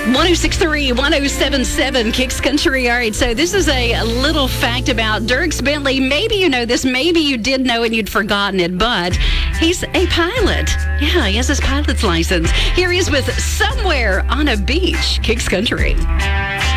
1063, 1077, Kicks Country. All right, so this is a little fact about Dierks Bentley. Maybe you know this, maybe you did know and you'd forgotten it, but he's a pilot. Yeah, he has his pilot's license. Here he is with Somewhere on a Beach, Kicks Country.